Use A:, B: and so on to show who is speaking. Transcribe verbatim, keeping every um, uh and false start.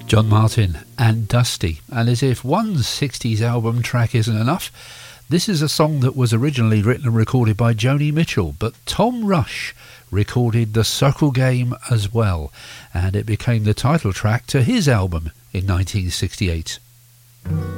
A: John Martyn and Dusty. And as if one sixties album track isn't enough, this is a song that was originally written and recorded by Joni Mitchell, but Tom Rush recorded The Circle Game as well, and it became the title track to his album in nineteen sixty-eight.